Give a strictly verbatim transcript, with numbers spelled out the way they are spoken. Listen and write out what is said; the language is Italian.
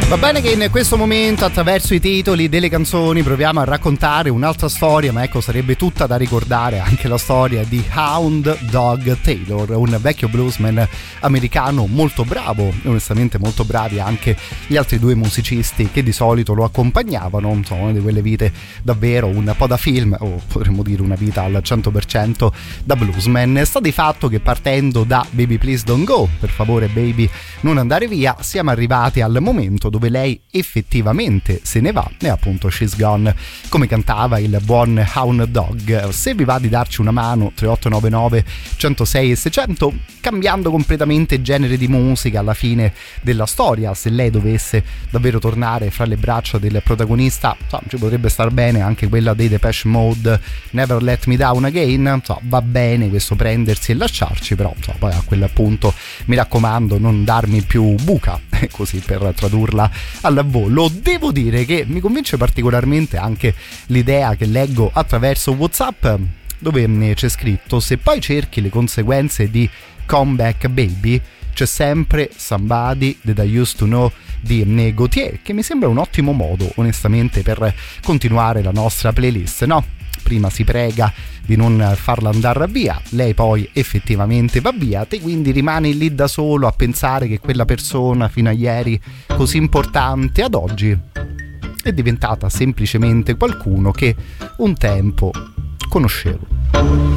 Va bene che in questo momento attraverso i titoli delle canzoni proviamo a raccontare un'altra storia, ma ecco, sarebbe tutta da ricordare anche la storia di Hound Dog Taylor, un vecchio bluesman americano molto bravo, onestamente molto bravi anche gli altri due musicisti che di solito lo accompagnavano. Insomma, una di quelle vite davvero un po' da film, o potremmo dire una vita al cento per cento da bluesman. Sta di fatto che partendo da Baby Please Don't Go, per favore baby non andare via, siamo arrivati al momento dove lei effettivamente se ne va e appunto she's gone, come cantava il buon Hound Dog. Se vi va di darci una mano, tre otto nove nove uno zero sei e seicento, cambiando completamente genere di musica alla fine della storia, se lei dovesse davvero tornare fra le braccia del protagonista, insomma, ci potrebbe star bene anche quella dei Depeche Mode, Never Let Me Down Again. Insomma, va bene questo prendersi e lasciarci, però insomma, poi a quel punto mi raccomando non darmi più buca, così per tradurla al volo. Devo dire che mi convince particolarmente anche l'idea che leggo attraverso WhatsApp, dove c'è scritto: se poi cerchi le conseguenze di Comeback Baby, c'è sempre Somebody That I Used to Know di Gautier, che mi sembra un ottimo modo onestamente per continuare la nostra playlist, no? Prima si prega di non farla andare via, lei poi effettivamente va via, te quindi rimani lì da solo a pensare che quella persona fino a ieri così importante ad oggi è diventata semplicemente qualcuno che un tempo conoscevo.